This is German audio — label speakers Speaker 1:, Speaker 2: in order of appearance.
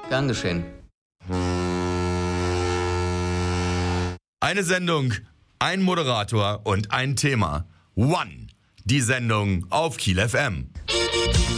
Speaker 1: Gern geschehen.
Speaker 2: Eine Sendung, ein Moderator und ein Thema. One, die Sendung auf Kiel FM.